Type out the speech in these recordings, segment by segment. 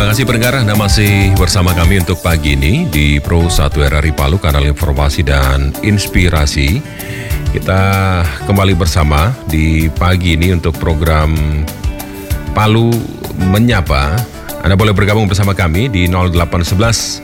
Terima kasih pendengar, Anda masih bersama kami untuk pagi ini di Pro 1 RRI Palu, kanal informasi dan inspirasi. Kita kembali bersama di pagi ini untuk program Palu Menyapa. Anda boleh bergabung bersama kami di 0811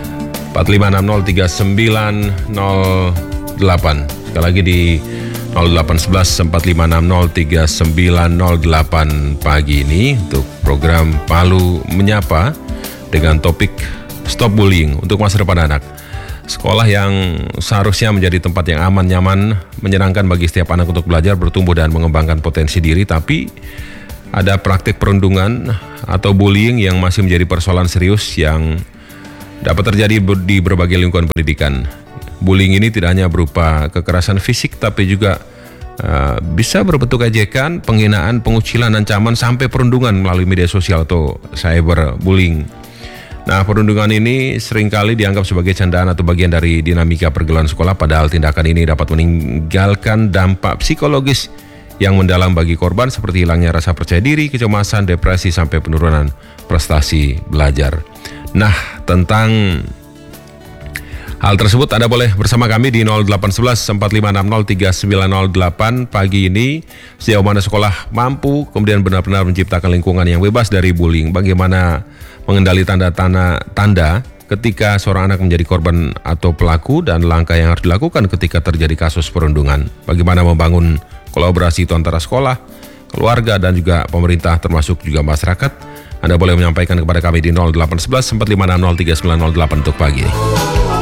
4560 3908. Sekali lagi di 0811 4560 3908 pagi ini untuk program Palu Menyapa dengan topik Stop Bullying untuk masa depan anak. Sekolah yang seharusnya menjadi tempat yang aman, nyaman, menyenangkan bagi setiap anak untuk belajar, bertumbuh dan mengembangkan potensi diri, tapi ada praktik perundungan atau bullying yang masih menjadi persoalan serius yang dapat terjadi di berbagai lingkungan pendidikan. Bullying ini tidak hanya berupa kekerasan fisik, tapi juga bisa berbentuk ejekan, penghinaan, pengucilan, ancaman, sampai perundungan melalui media sosial atau cyberbullying. Nah, perundungan ini seringkali dianggap sebagai candaan atau bagian dari dinamika pergaulan sekolah, padahal tindakan ini dapat meninggalkan dampak psikologis yang mendalam bagi korban, seperti hilangnya rasa percaya diri, kecemasan, depresi, sampai penurunan prestasi belajar. Nah, tentang hal tersebut Anda boleh bersama kami di 0811 4560 3908 pagi ini. Sejauh mana sekolah mampu kemudian benar-benar menciptakan lingkungan yang bebas dari bullying? Bagaimana mengendali tanda-tanda ketika seorang anak menjadi korban atau pelaku, dan langkah yang harus dilakukan ketika terjadi kasus perundungan? Bagaimana membangun kolaborasi itu antara sekolah, keluarga, dan juga pemerintah, termasuk juga masyarakat? Anda boleh menyampaikan kepada kami di 0811 4560 3908 untuk pagi ini.